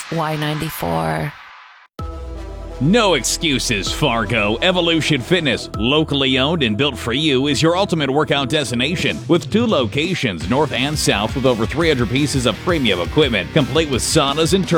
Y94. No excuses, Fargo. Evolution Fitness, locally owned and built for you, is your ultimate workout destination with 2 locations, north and south, with over 300 pieces of premium equipment, complete with saunas and